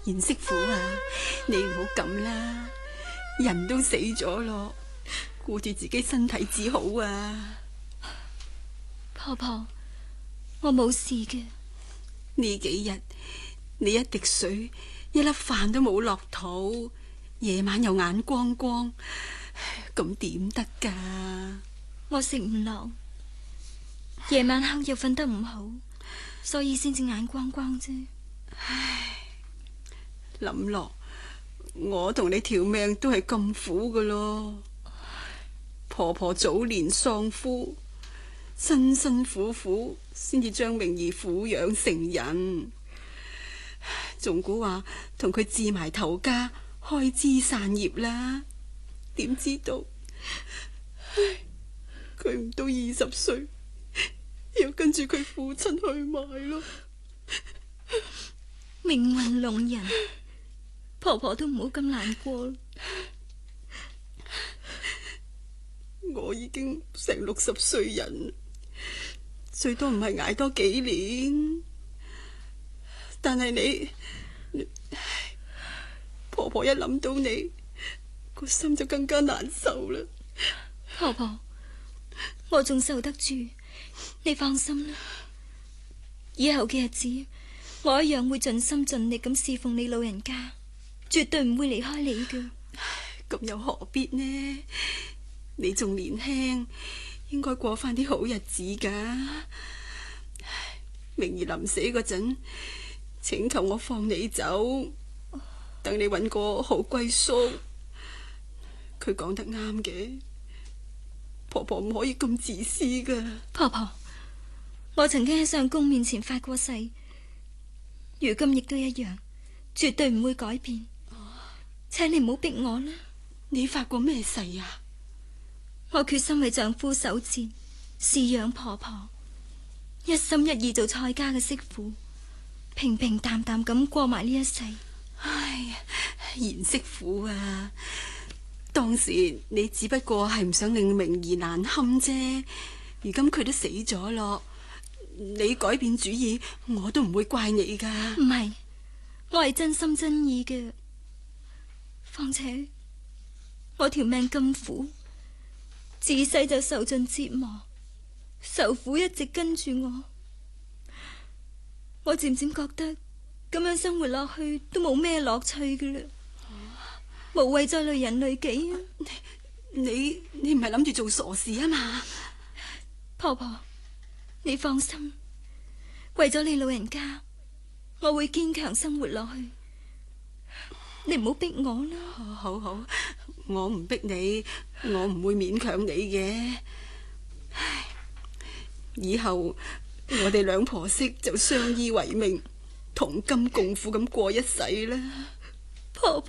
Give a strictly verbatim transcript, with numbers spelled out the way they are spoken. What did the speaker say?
賢媳婦啊，你唔好咁啦，人都死咗咯，顧住自己身體至好啊。 婆婆，我冇事嘅。 呢幾日你一滴水一粒飯都冇落肚，夜晚又眼光光，咁點得噶？ 我食唔落，夜晚黑又瞓得唔好，所以先至眼光光啫。 唉，諗落我同你條命都係咁苦噶咯。婆婆早年喪夫，辛辛苦苦先至將明兒撫養成人，仲估話同佢置埋頭家，開枝散葉啦。點知道佢唔到二十歲，又跟住佢父親去賣咯。 命運弄人，婆婆都唔好咁難過。 我已經成六十歲人，最多唔係捱多幾年。但係你，你婆婆一諗到你，個心就更加難受啦。 婆婆，我仲受得住，你放心啦。以後嘅日子，我一樣會盡心盡力咁侍奉你老人家，絕對唔會離開你嘅。 咁又何必呢？你仲年輕，應該過翻啲好日子噶。明兒臨死嗰陣，請求我放你走，等你搵個好歸宿。佢講得啱嘅，婆婆唔可以咁自私噶。 婆婆，我曾經喺相公面前發過誓，如今亦都一樣，絕對唔會改變。請你唔好逼我啦。 你發過咩誓啊？ 我決心為丈夫守節，侍養婆婆，一心一意做蔡家嘅媳婦，平平淡淡咁過埋呢一世。 唉呀，賢媳婦啊，當時你只不過係唔想令明兒難堪啫，如今佢都死咗咯，你改變主意，我都唔會怪你噶。 唔係，我係真心真意嘅。況且我條命咁苦，自細就受盡折磨，受苦一直跟住我。我漸漸覺得咁樣生活落去都冇咩樂趣嘅啦，無謂再累人累己啊！ 你你唔係諗住做傻事啊嘛？ 婆婆，你放心，為咗你老人家，我會堅強生活落去。你唔好逼我啦。 好好，我唔逼你，我唔會勉強你嘅。唉，以後我哋兩婆媳就相依為命，同甘共苦咁過一世啦。 婆婆。